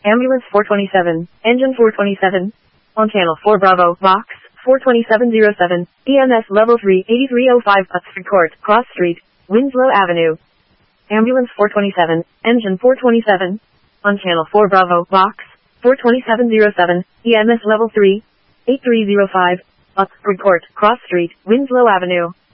Ambulance 427, Engine 427. On Channel 4 Bravo, Box 42707, EMS Level 3, 8305, Oxford Court, Cross Street, Winslow Avenue. Ambulance 427, Engine 427. On Channel 4 Bravo, Box 42707, EMS Level 3, 8305, Oxford Court, Cross Street, Winslow Avenue.